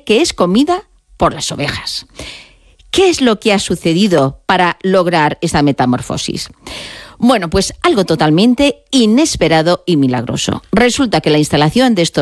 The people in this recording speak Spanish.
que es comida por las ovejas. ¿Qué es lo que ha sucedido para lograr esta metamorfosis? Bueno, pues algo totalmente inesperado y milagroso. Resulta que la instalación de estos